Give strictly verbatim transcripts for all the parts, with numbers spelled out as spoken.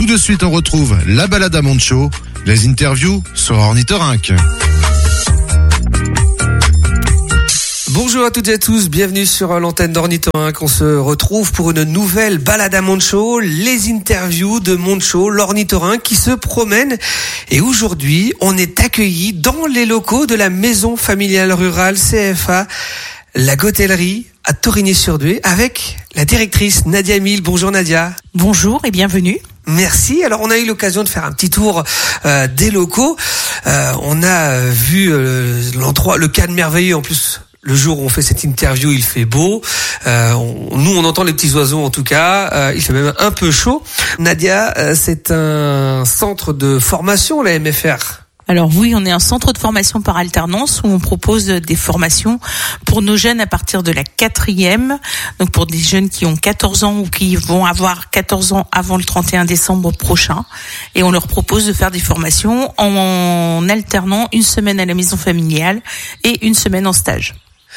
de suite, on retrouve la balade à Moncho, les interviews sur Ornithorynque. Bonjour à toutes et à tous, bienvenue sur l'antenne d'Ornithorynque. On se retrouve pour une nouvelle balade à Moncho, les interviews de Moncho, l'Ornithorynque qui se promène. Et aujourd'hui, on est accueillis dans les locaux de la maison familiale rurale C F A, la Gotellerie à Torigny-sur-Dué, avec la directrice Nadia Mille. Bonjour Nadia. Bonjour et bienvenue. Merci. Alors on a eu l'occasion de faire un petit tour euh, des locaux. Euh, on a vu euh, l'endroit, le cadre merveilleux en plus. Le jour où on fait cette interview, il fait beau. Euh, on, nous, on entend les petits oiseaux en tout cas. Euh, il fait même un peu chaud. Nadia, euh, c'est un centre de formation, la M F R. Alors oui, on est un centre de formation par alternance où on propose des formations pour nos jeunes à partir de la quatrième. Donc pour des jeunes qui ont quatorze ans ou qui vont avoir quatorze ans avant le trente et un décembre prochain. Et on leur propose de faire des formations en, en alternant une semaine à la maison familiale et une semaine en stage.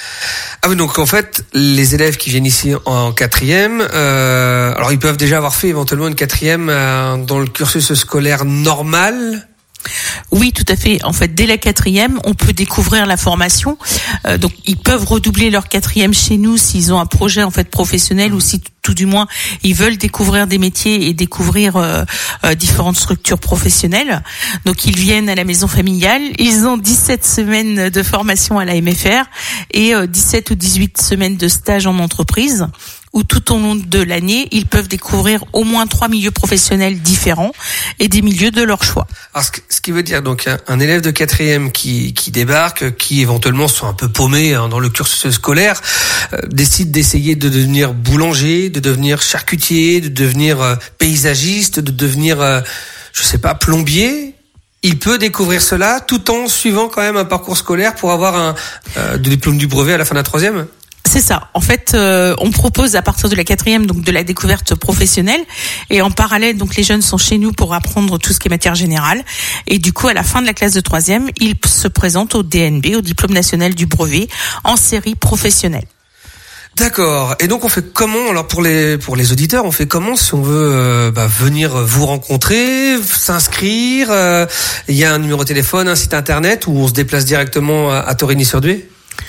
Ah oui, donc en fait, les élèves qui viennent ici en quatrième, euh, alors ils peuvent déjà avoir fait éventuellement une quatrième euh, dans le cursus scolaire normal. Oui, tout à fait. En fait, dès la quatrième, on peut découvrir la formation. Euh, donc, ils peuvent redoubler leur quatrième chez nous s'ils ont un projet en fait professionnel ou si tout du moins ils veulent découvrir des métiers et découvrir euh, euh, différentes structures professionnelles. Donc, ils viennent à la maison familiale. Ils ont dix-sept semaines de formation à la M F R et euh, dix-sept ou dix-huit semaines de stage en entreprise, où tout au long de l'année, ils peuvent découvrir au moins trois milieux professionnels différents et des milieux de leur choix. Alors, ce qui veut dire donc un, un élève de quatrième qui, qui débarque, qui éventuellement sont un peu paumés hein, dans le cursus scolaire, euh, décide d'essayer de devenir boulanger, de devenir charcutier, de devenir euh, paysagiste, de devenir, euh, je sais pas, plombier. Il peut découvrir cela tout en suivant quand même un parcours scolaire pour avoir un euh, de diplôme du brevet à la fin de la troisième. C'est ça. En fait, euh, on propose à partir de la quatrième donc de la découverte professionnelle et en parallèle donc les jeunes sont chez nous pour apprendre tout ce qui est matière générale et du coup à la fin de la classe de troisième, ils se présentent au D N B, au diplôme national du brevet en série professionnelle. D'accord. Et donc on fait comment alors pour les pour les auditeurs, on fait comment si on veut euh, bah, venir vous rencontrer, s'inscrire, euh, il y a un numéro de téléphone, un site internet ou on se déplace directement à, à Torigny-sur-Dué?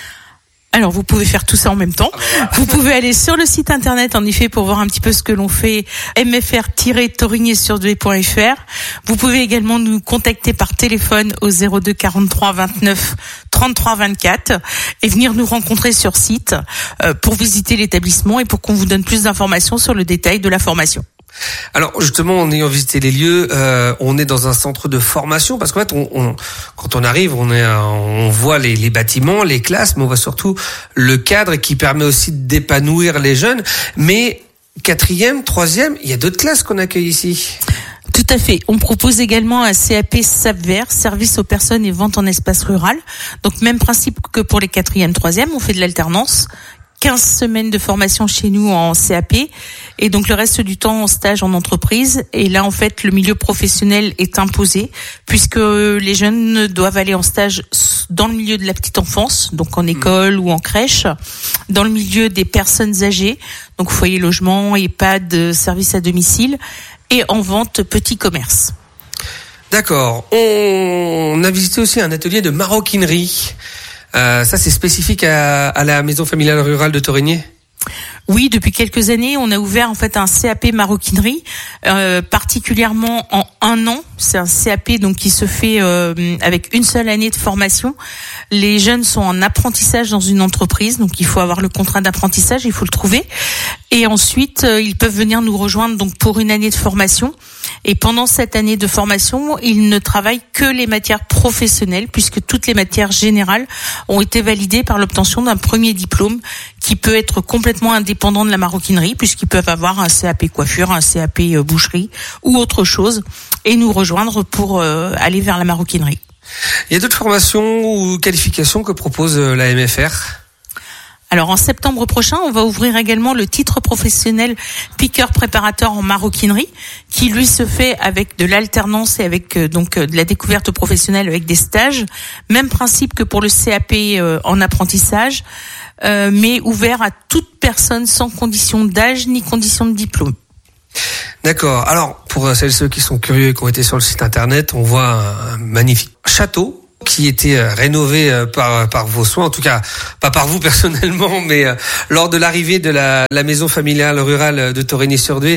Alors, vous pouvez faire tout ça en même temps. Vous pouvez aller sur le site internet, en effet, pour voir un petit peu ce que l'on fait, m f r tiret torigny sur dué point f r. Vous pouvez également nous contacter par téléphone au zéro deux quarante-trois vingt-neuf trente-trois vingt-quatre et venir nous rencontrer sur site euh, pour visiter l'établissement et pour qu'on vous donne plus d'informations sur le détail de la formation. Alors justement, en ayant visité les lieux, euh, on est dans un centre de formation parce qu'en fait, on, on, quand on arrive, on, est, on voit les, les bâtiments, les classes, mais on voit surtout le cadre qui permet aussi d'épanouir les jeunes. Mais quatrième, troisième, il y a d'autres classes qu'on accueille ici. Tout à fait. On propose également un C A P S A P vert, service aux personnes et vente en espace rural. Donc même principe que pour les quatrième, troisième, on fait de l'alternance. quinze semaines de formation chez nous en C A P et donc le reste du temps en stage en entreprise. Et là, en fait, le milieu professionnel est imposé puisque les jeunes doivent aller en stage dans le milieu de la petite enfance, donc en école ou en crèche, dans le milieu des personnes âgées, donc foyer logement, EHPAD, service à domicile et en vente petit commerce. D'accord. On a visité aussi un atelier de maroquinerie. Euh, ça, c'est spécifique à, à la maison familiale rurale de Torigny? Oui, depuis quelques années, on a ouvert en fait un C A P maroquinerie, euh, particulièrement en un an. C'est un C A P donc qui se fait euh, avec une seule année de formation. Les jeunes sont en apprentissage dans une entreprise, donc il faut avoir le contrat d'apprentissage, il faut le trouver. Et ensuite, euh, ils peuvent venir nous rejoindre donc pour une année de formation. Et pendant cette année de formation, ils ne travaillent que les matières professionnelles, puisque toutes les matières générales ont été validées par l'obtention d'un premier diplôme qui peut être complètement indépendant de la maroquinerie, puisqu'ils peuvent avoir un C A P coiffure, un C A P boucherie ou autre chose, et nous rejoindre pour euh, aller vers la maroquinerie. Il y a d'autres formations ou qualifications que propose la M F R ? Alors en septembre prochain, on va ouvrir également le titre professionnel piqueur préparateur en maroquinerie, qui lui se fait avec de l'alternance et avec euh, donc de la découverte professionnelle avec des stages. Même principe que pour le C A P euh, en apprentissage, euh, mais ouvert à toute personne sans condition d'âge ni condition de diplôme. D'accord. Alors, pour celles et ceux qui sont curieux et qui ont été sur le site internet, on voit un magnifique château qui était rénové par par vos soins, en tout cas pas par vous personnellement, mais lors de l'arrivée de la, la maison familiale rurale de Torigny-sur-Douai,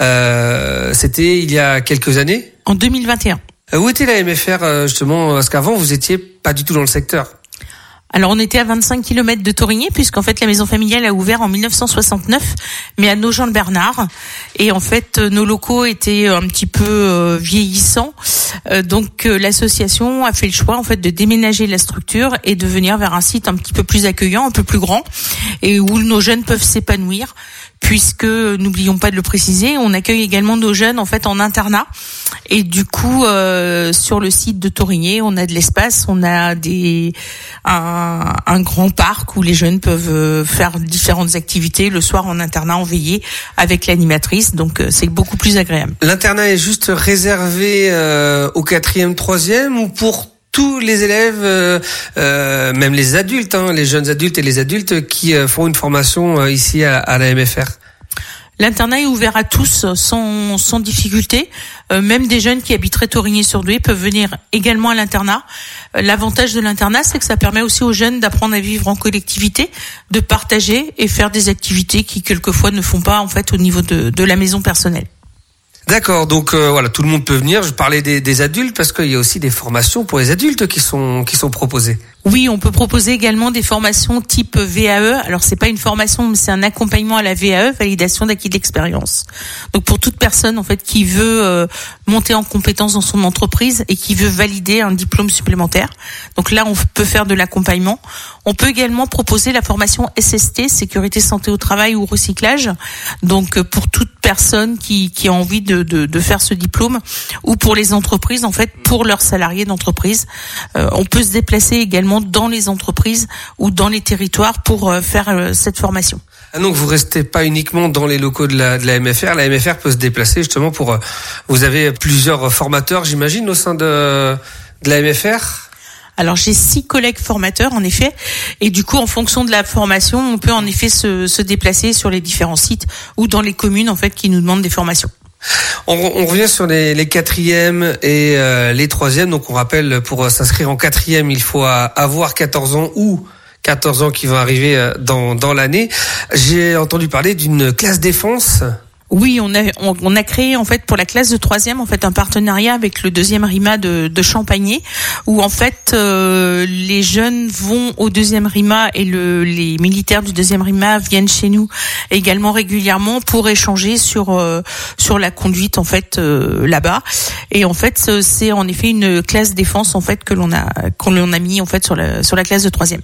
euh, c'était il y a quelques années. En deux mille vingt et un. Où était la M F R justement, parce qu'avant vous étiez pas du tout dans le secteur? Alors on était à vingt-cinq kilomètres de Torigny, puisqu'en fait la maison familiale a ouvert en mille neuf cent soixante-neuf, mais à Nogent-le-Bernard. Et en fait nos locaux étaient un petit peu euh, vieillissants, euh, donc euh, l'association a fait le choix en fait de déménager la structure et de venir vers un site un petit peu plus accueillant, un peu plus grand, et où nos jeunes peuvent s'épanouir. Puisque, n'oublions pas de le préciser, on accueille également nos jeunes en fait en internat. Et du coup, euh, sur le site de Torigny, on a de l'espace, on a des un, un grand parc où les jeunes peuvent faire différentes activités le soir en internat, en veillée avec l'animatrice. Donc, c'est beaucoup plus agréable. L'internat est juste réservé euh, au quatrième, troisième ou pour tous les élèves, euh, euh, même les adultes, hein, les jeunes adultes et les adultes qui euh, font une formation euh, ici à, à la M F R? L'internat est ouvert à tous sans, sans difficulté. Euh, même des jeunes qui habiteraient Torigny-sur-Douai peuvent venir également à l'internat. Euh, l'avantage de l'internat, c'est que ça permet aussi aux jeunes d'apprendre à vivre en collectivité, de partager et faire des activités qui quelquefois ne font pas en fait au niveau de, de la maison personnelle. D'accord, donc euh, voilà, tout le monde peut venir. Je parlais des, des adultes parce qu'il y a aussi des formations pour les adultes qui sont qui sont proposées. Oui, on peut proposer également des formations type V A E. Alors c'est pas une formation, mais c'est un accompagnement à la V A E, validation d'acquis d'expérience. Donc pour toute personne en fait qui veut euh, monter en compétence dans son entreprise et qui veut valider un diplôme supplémentaire. Donc là, on peut faire de l'accompagnement. On peut également proposer la formation S S T, sécurité santé au travail ou recyclage. Donc pour toute personne qui qui a envie de de, de faire ce diplôme, ou pour les entreprises en fait, pour leurs salariés d'entreprise, euh, on peut se déplacer également dans les entreprises ou dans les territoires pour faire cette formation. Ah donc vous restez pas uniquement dans les locaux de la, de la M F R. La M F R peut se déplacer justement pour. Vous avez plusieurs formateurs, j'imagine, au sein de, de la M F R. Alors j'ai six collègues formateurs en effet, et du coup en fonction de la formation, on peut en effet se, se déplacer sur les différents sites ou dans les communes en fait qui nous demandent des formations. On, on revient sur les, les quatrièmes et euh, les troisièmes. Donc on rappelle, pour s'inscrire en quatrième, il faut avoir quatorze ans ou quatorze ans qui vont arriver dans, dans l'année. J'ai entendu parler d'une classe défense. Oui, on a on, on a créé en fait pour la classe de troisième en fait un partenariat avec le deuxième RIMA de, de Champagné, où en fait euh, les jeunes vont au deuxième RIMA et le les militaires du deuxième RIMA viennent chez nous également régulièrement pour échanger sur euh, sur la conduite en fait euh, là-bas. Et en fait c'est en effet une classe défense en fait que l'on a qu'on a mis en fait sur la sur la classe de troisième.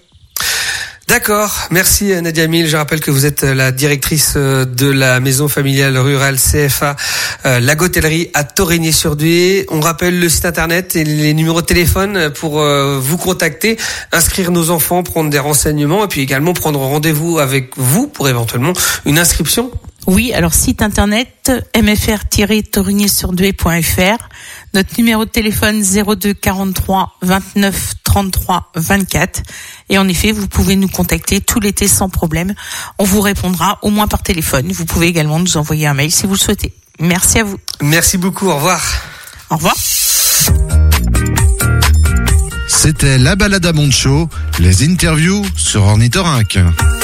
D'accord, merci Nadia Mille. Je rappelle que vous êtes la directrice de la maison familiale rurale C F A, euh, la Gotellerie à Torigny-sur-Douai. On rappelle le site internet et les numéros de téléphone pour euh, vous contacter, inscrire nos enfants, prendre des renseignements et puis également prendre rendez-vous avec vous pour éventuellement une inscription. Oui, alors site internet m f r tiret torigny sur douai point f r. Notre numéro de téléphone zéro deux quarante-trois vingt-neuf trente-trois vingt-quatre. Et en effet, vous pouvez nous contacter tout l'été sans problème. On vous répondra au moins par téléphone. Vous pouvez également nous envoyer un mail si vous le souhaitez. Merci à vous. Merci beaucoup. Au revoir. Au revoir. C'était la balade à Moncho, les interviews sur Ornithorynque.